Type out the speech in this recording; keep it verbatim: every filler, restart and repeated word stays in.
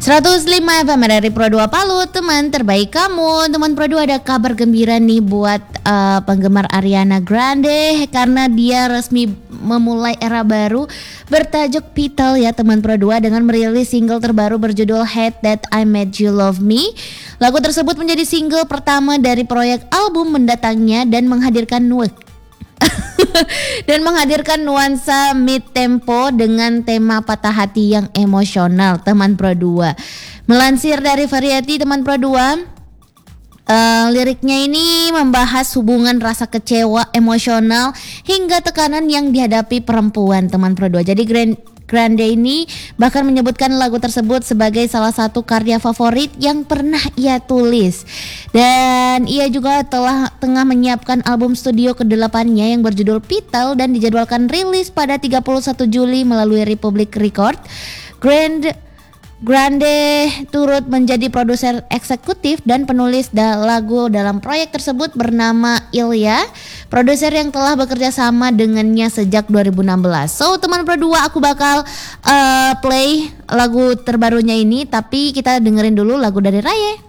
seratus lima F M dari Pro dua Palu, teman terbaik kamu. Teman Pro dua, ada kabar gembira nih buat uh, penggemar Ariana Grande, karena dia resmi memulai era baru bertajuk Petal ya teman Pro dua, dengan merilis single terbaru berjudul Hate That I Made You Love Me. Lagu tersebut menjadi single pertama dari proyek album mendatangnya dan menghadirkan nuansa dan menghadirkan nuansa mid tempo dengan tema patah hati yang emosional teman Pro dua. Melansir dari Variety teman Pro dua, uh, liriknya ini membahas hubungan rasa kecewa, emosional hingga tekanan yang dihadapi perempuan teman Pro dua. Jadi Grand Grande ini bahkan menyebutkan lagu tersebut sebagai salah satu karya favorit yang pernah ia tulis. Dan ia juga telah tengah menyiapkan album studio kedelapannya yang berjudul Petal dan dijadwalkan rilis pada tiga puluh satu Juli melalui Republic Record. Grand Grande turut menjadi produser eksekutif dan penulis da- lagu dalam proyek tersebut bernama Ilya, produser yang telah bekerja sama dengannya sejak dua ribu enam belas. So teman Pro dua, aku bakal uh, play lagu terbarunya ini, tapi kita dengerin dulu lagu dari Raye.